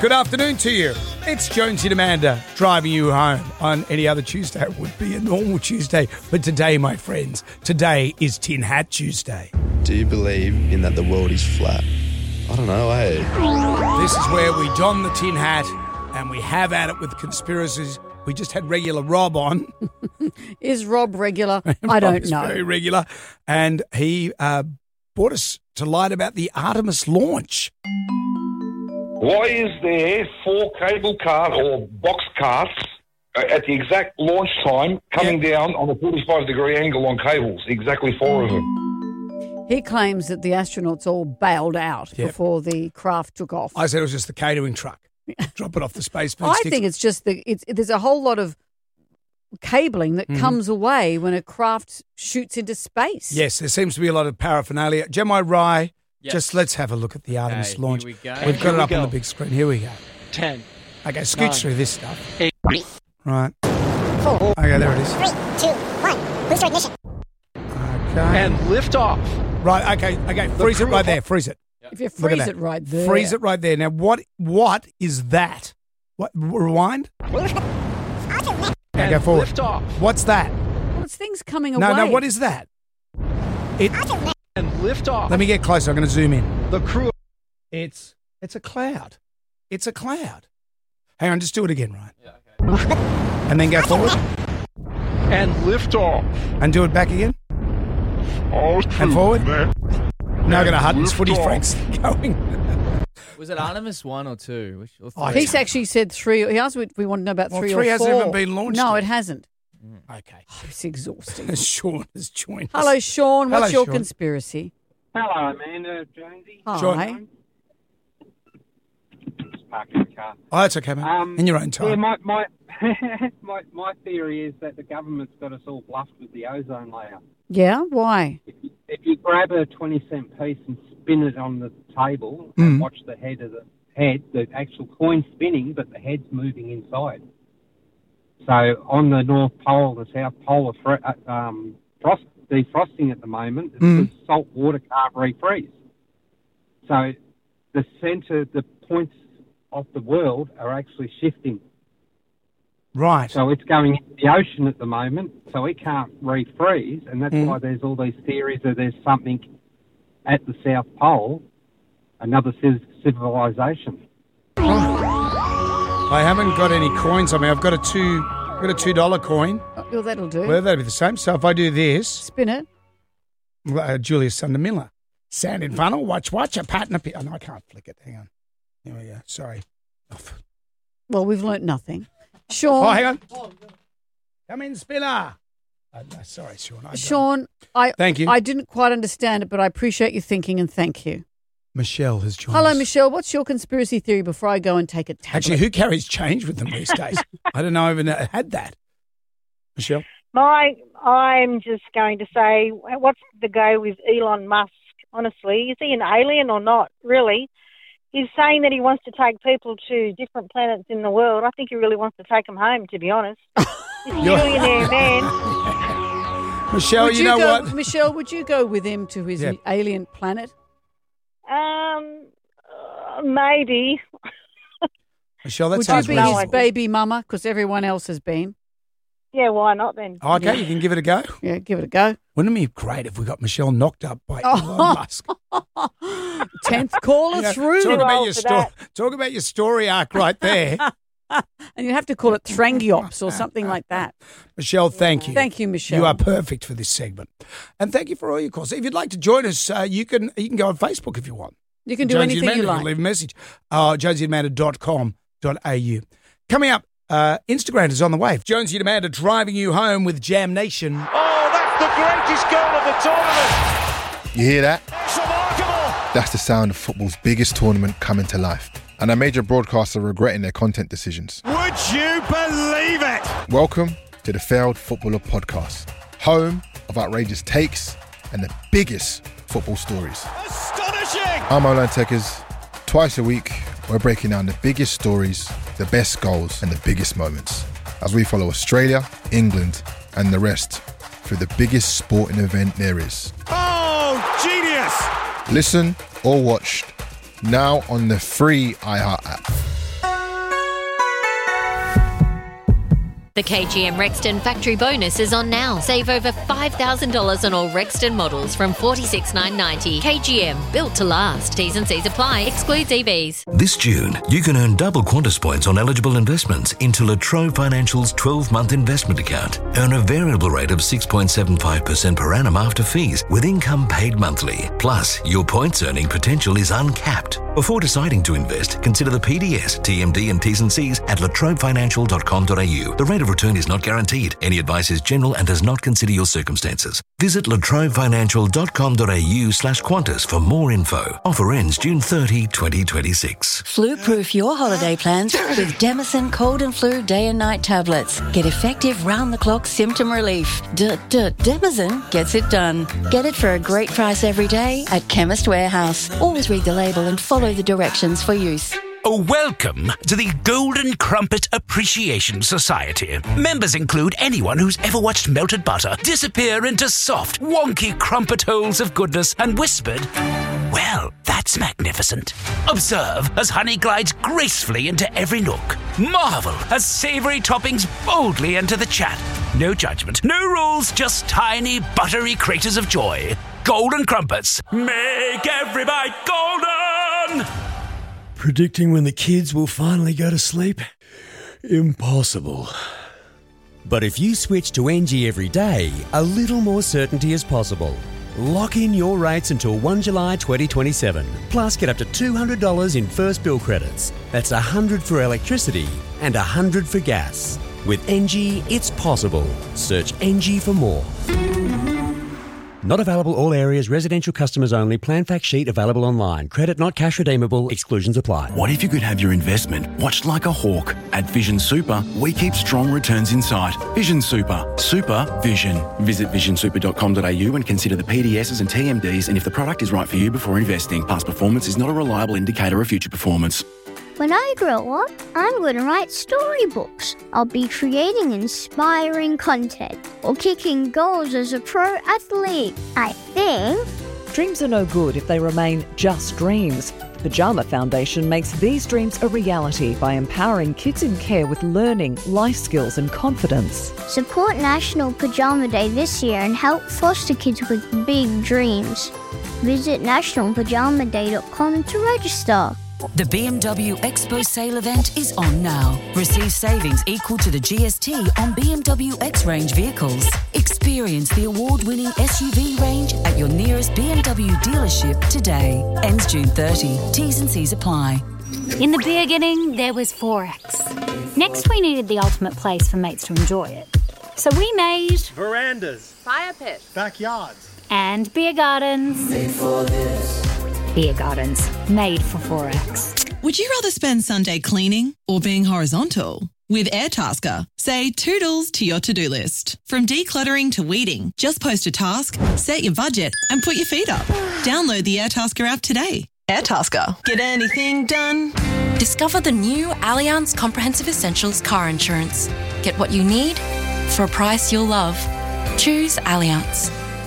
Good afternoon to you. It's Jonesy and Amanda driving you home. On any other Tuesday, it would be a normal Tuesday. But today, my friends, today is Tin Hat Tuesday. Do you believe in that the world is flat? I don't know, eh? This is where we don the tin hat and we have at it with conspiracies. We just had regular Rob on. Is Rob regular? I don't know. Very regular. And he brought us to light about the Artemis launch. Why is there 4 cable cart or box carts at the exact launch time coming down on a 45-degree angle on cables? Exactly 4 of them. He claims that the astronauts all bailed out before the craft took off. I said it was just the catering truck. Drop it off the space. I think it's just there's a whole lot of cabling that comes away when a craft shoots into space. Yes, there seems to be a lot of paraphernalia. Gemini Rye, just let's have a look at the Artemis launch. Here we go. We've got it up on the big screen. Here we go. 10. Okay, scooch 9, through this stuff. 8. Right. 4. Okay, there it is. 3, 2, 1. Booster ignition. Okay. And lift off. Right, okay. Freeze it right there. Freeze it. If you Look at freeze that. it right there. Freeze it right there. Now, what is that? What? Rewind? Okay, go forward. Lift off. What's that? Well, it's things coming away. No, what is that? And lift off. Let me get closer. I'm going to zoom in. The crew. It's a cloud. It's a cloud. Hang on, just do it again, right? Yeah, okay. And then go forward. And lift off. And do it back again. And forward. Now I'm going to Hutton's footy Frank's going. Was it Artemis 1 or 2? He's actually said 3. He asked if we want to know about 3 or 4. 3 hasn't even been launched No, yet. it hasn't. Okay. Oh, it's exhausting. Sean has joined us. Hello, Sean. What's Hello, your Sean. conspiracy? Hello, Amanda, Jonesy. Hi. Sean. Just parking the car. Oh, that's okay, mate. In your own time. Yeah, my theory is that the government's got us all bluffed with the ozone layer. Yeah? Why? If you grab a 20-cent piece and spin it on the table and watch the the actual coin spinning, but the head's moving inside. So on the North Pole and the South Pole are defrosting at the moment because salt water can't refreeze. So the points of the world are actually shifting. Right. So it's going into the ocean at the moment, so it can't refreeze, and that's why there's all these theories that there's something at the South Pole, another civilization. I haven't got any coins on me. I've got a $2 coin. Well, that'll do. Well, that'll be the same. So if I do this, Spin it. Julius Sunder Miller, sand in funnel, watch, a pattern appear. Oh, no, I can't flick it. Hang on. Here we go. Sorry. Well, we've learnt nothing. Sean. Oh, hang on. Come in, spinner. No, sorry, Sean. Sean, Thank you. I didn't quite understand it, but I appreciate your thinking and thank you. Michelle has joined Hello, us. Michelle. What's your conspiracy theory before I go and take a tablet? Actually, who carries change with them these days? I don't know. I even had that. Michelle? I'm just going to say, what's the go with Elon Musk? Honestly, is he an alien or not? Really? He's saying that he wants to take people to different planets in the world. I think he really wants to take them home, to be honest. This billionaire man. Michelle, you know what? Michelle, would you go with him to his alien planet? Maybe. Michelle, that Would sounds you be reasonable. his baby mama? Because everyone else has been. Yeah, why not then? Oh, okay, you can give it a go. Yeah, give it a go. Wouldn't it be great if we got Michelle knocked up by Elon Musk? 10th caller through. Talk about your story arc right there. And you have to call it Trangiops or something like that. Michelle, thank you. Thank you, Michelle. You are perfect for this segment. And thank you for all your calls. If you'd like to join us, you can go on Facebook if you want. You can do Jonesy anything and Amanda, you like. can leave a message. jonesyandamanda.com.au. Coming up, Instagram is on the way. Jonesy and Amanda driving you home with Jam Nation. Oh, that's the greatest goal of the tournament. You hear that? It's remarkable. That's the sound of football's biggest tournament coming to life. And our major broadcasts are regretting their content decisions. Would you believe it? Welcome to the Failed Footballer Podcast, home of outrageous takes and the biggest football stories. Astonishing! I'm Olan Tekers. Twice a week, we're breaking down the biggest stories, the best goals, and the biggest moments as we follow Australia, England, and the rest through the biggest sporting event there is. Oh, genius! Listen or watch now on the free iHeart app. The KGM Rexton Factory Bonus is on now. Save over $5,000 on all Rexton models from $46,990. KGM, built to last. T's and C's apply. Excludes EVs. This June, you can earn double Qantas points on eligible investments into La Trobe Financial's 12-month investment account. Earn a variable rate of 6.75% per annum after fees, with income paid monthly. Plus, your points earning potential is uncapped. Before deciding to invest, consider the PDS, TMD and T's and C's at latrobefinancial.com.au. The rate of return is not guaranteed. Any advice is general and does not consider your circumstances. Visit latrobefinancial.com.au/Qantas for more info. Offer ends June 30, 2026. Flu-proof your holiday plans with Demison Cold and Flu Day and Night tablets. Get effective round-the-clock symptom relief. Demison gets it done. Get it for a great price every day at Chemist Warehouse. Always read the label and follow the directions for use. Welcome to the Golden Crumpet Appreciation Society. Members include anyone who's ever watched melted butter disappear into soft, wonky crumpet holes of goodness and whispered, "Well, that's magnificent." Observe as honey glides gracefully into every nook. Marvel as savoury toppings boldly enter the chat. No judgment, no rules, just tiny, buttery craters of joy. Golden Crumpets. Make every bite golden! Predicting when the kids will finally go to sleep? Impossible. But if you switch to NG every day, a little more certainty is possible. Lock in your rates until 1 July 2027. Plus, get up to $200 in first bill credits. That's $100 for electricity and $100 for gas. With NG, it's possible. Search NG for more. Not available all areas, residential customers only. Plan fact sheet available online. Credit not cash redeemable. Exclusions apply. What if you could have your investment watched like a hawk? At Vision Super, we keep strong returns in sight. Vision Super. Super Vision. Visit visionsuper.com.au and consider the PDSs and TMDs and if the product is right for you before investing. Past performance is not a reliable indicator of future performance. When I grow up, I'm going to write storybooks. I'll be creating inspiring content or kicking goals as a pro athlete, I think. Dreams are no good if they remain just dreams. Pyjama Foundation makes these dreams a reality by empowering kids in care with learning, life skills and confidence. Support National Pyjama Day this year and help foster kids with big dreams. Visit nationalpajamaday.com to register. The BMW Expo sale event is on now. Receive savings equal to the GST on BMW X-Range vehicles. Experience the award-winning SUV range at your nearest BMW dealership today. Ends June 30. T's and C's apply. In the beginning, there was Forex. Next, we needed the ultimate place for mates to enjoy it. So we made... verandas, fire pits, backyards, and beer gardens. Made for this. Beer gardens, made for Forex. Would you rather spend Sunday cleaning or being horizontal? With Airtasker, say toodles to your to-do list. From decluttering to weeding, just post a task, set your budget and put your feet up. Download the Airtasker app today. Airtasker. Get anything done? Discover the new Allianz Comprehensive Essentials car insurance. Get what you need for a price you'll love. Choose Allianz.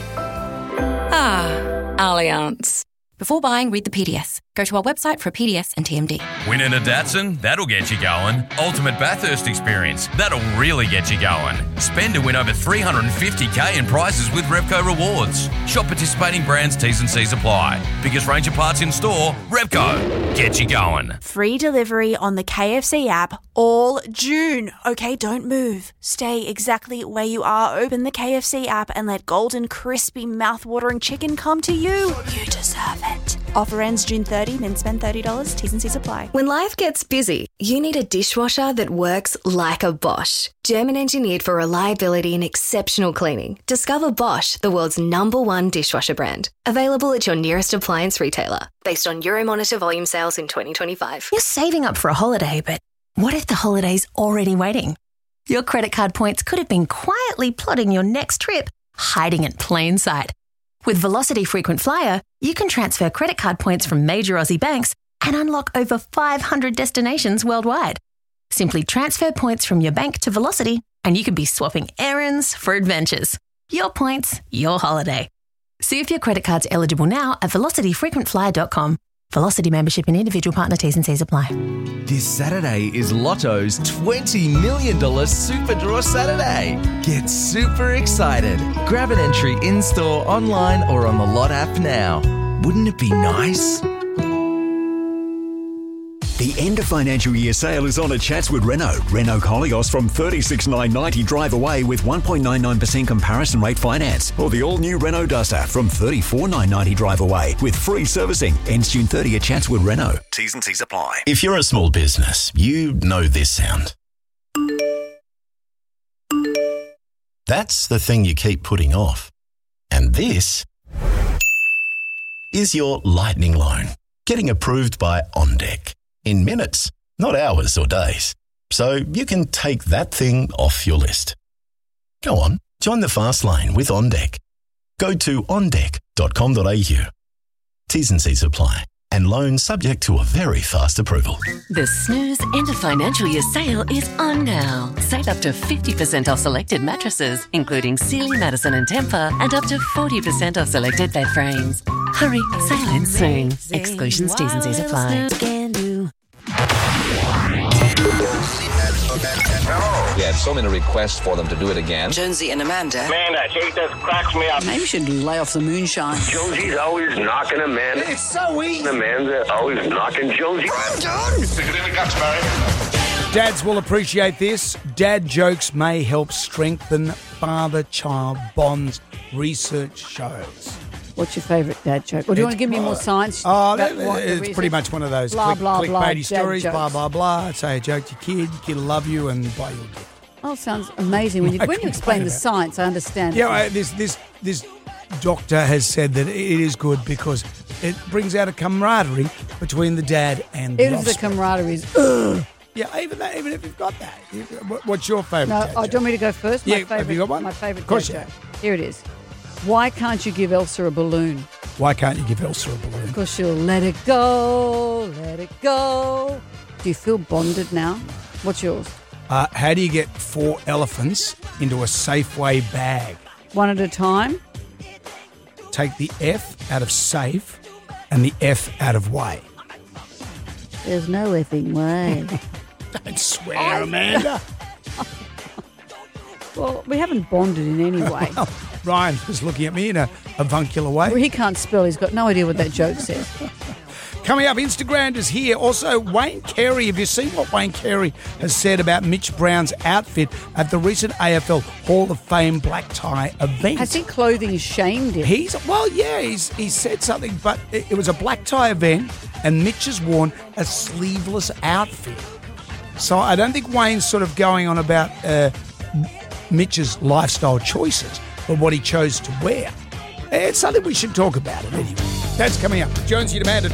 Allianz. Before buying, read the PDS. Go to our website for a PDS and TMD. Winning a Datsun? That'll get you going. Ultimate Bathurst experience? That'll really get you going. Spend to win over $350K in prizes with Repco Rewards. Shop participating brands, T's and C's apply. Biggest range of parts in store, Repco. Get you going. Free delivery on the KFC app all June. Okay, don't move. Stay exactly where you are. Open the KFC app and let golden, crispy, mouth-watering chicken come to you. You deserve it. Offer ends June 30, then spend $30. T's and C's apply. When life gets busy, you need a dishwasher that works like a Bosch. German engineered for reliability and exceptional cleaning. Discover Bosch, the world's #1 dishwasher brand. Available at your nearest appliance retailer. Based on Euromonitor volume sales in 2025. You're saving up for a holiday, but what if the holiday's already waiting? Your credit card points could have been quietly plotting your next trip, hiding in plain sight. With Velocity Frequent Flyer, you can transfer credit card points from major Aussie banks and unlock over 500 destinations worldwide. Simply transfer points from your bank to Velocity and you could be swapping errands for adventures. Your points, your holiday. See if your credit card's eligible now at velocityfrequentflyer.com. Velocity membership and individual partner T's and C's apply. This Saturday is Lotto's $20 million Super Draw Saturday. Get super excited. Grab an entry in-store, online or on the Lot app now. Wouldn't it be nice? The end of financial year sale is on at Chatswood Renault. Renault Koleos from $36,990 drive away with 1.99% comparison rate finance. Or the all-new Renault Duster from $34,990 drive away with free servicing. Ends June 30 at Chatswood Renault. T's and C's apply. If you're a small business, you know this sound. That's the thing you keep putting off. And this is your lightning loan, getting approved by OnDeck. In minutes, not hours or days. So you can take that thing off your list. Go on, join the fast lane with OnDeck. Go to ondeck.com.au. T's and C's apply. And loan subject to a very fast approval. The Snooze End of Financial Year sale is on now. Save up to 50% off selected mattresses, including Sealy, Madison and Tempur, and up to 40% off selected bed frames. Hurry, sale ends soon. Exclusions, T's and C's apply. We had so many requests for them to do it again. Jonesy and Amanda. Man, that hate that cracks me up. Maybe you should lay off the moonshine. Jonesy's always knocking Amanda. It's so easy. Amanda's always knocking Jonesy. I'm done. Stick it in the guts, Barry. Dads will appreciate this. Dad jokes may help strengthen father-child bonds, research shows. What's your favourite dad joke? Or do you want to give me more science? It's pretty much one of those clickbaity stories, jokes. blah, blah, blah. Say a joke to your kid will love you and buy you a gift. Oh, sounds amazing. When you explain the science, I understand. Yeah, this doctor has said that it is good because it brings out a camaraderie between the dad and the Even if the offspring. camaraderie is... Yeah, even if you've got that. What's your favourite dad do you want me to go first? Yeah, have you got one? My favourite Of course dad you joke. have. Here it is. Why can't you give Elsa a balloon? Why can't you give Elsa a balloon? Because she'll let it go, let it go. Do you feel bonded now? What's yours? How do you get 4 elephants into a Safeway bag? One at a time? Take the F out of safe and the F out of way. There's no effing way. Don't swear, Amanda. Well, we haven't bonded in any way. Well, Ryan was looking at me in a avuncular way. Well, he can't spell. He's got no idea what that joke says. Coming up, Instagram is here. Also, Wayne Carey. Have you seen what Wayne Carey has said about Mitch Brown's outfit at the recent AFL Hall of Fame black tie event? Has he clothing shamed him? He said something, but it was a black tie event and Mitch has worn a sleeveless outfit. So I don't think Wayne's sort of going on about Mitch's lifestyle choices, but what he chose to wear. It's something we should talk about it anyway. That's coming up. Jonesy and Amanda.